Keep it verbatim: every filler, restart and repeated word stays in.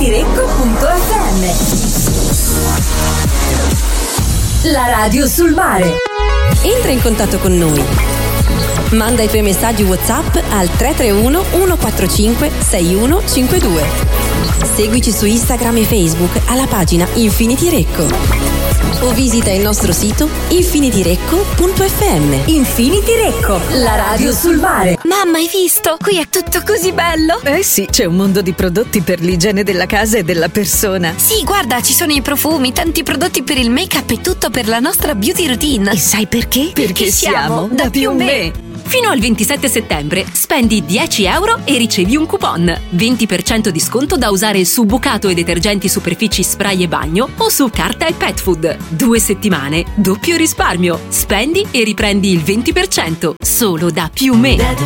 Infinitirecco punto effe emme. La radio sul mare. Entra in contatto con noi. Manda i tuoi messaggi WhatsApp al tre tre uno uno quattro cinque sei uno cinque due. Seguici su Instagram e Facebook alla pagina Infinitirecco. O visita il nostro sito Infinitirecco punto effe emme. Infinitirecco, la radio sul mare. Mamma, hai visto? Qui è tutto così bello. Eh sì, c'è un mondo di prodotti per l'igiene della casa e della persona. Sì, guarda, ci sono i profumi, tanti prodotti per il make-up e tutto per la nostra beauty routine. E sai perché? Perché, Perché siamo da Più Me. Fino al ventisette settembre spendi dieci euro e ricevi un coupon. venti per cento di sconto da usare su bucato e detergenti superfici spray e bagno o su carta e pet food. Due settimane, doppio risparmio. Spendi e riprendi il venti per cento solo da Più Me.